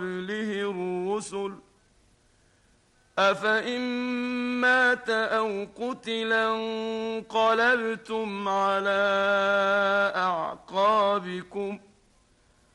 قبله الرسل أفإن مات أو قتلا انقلبتم على أعقابكم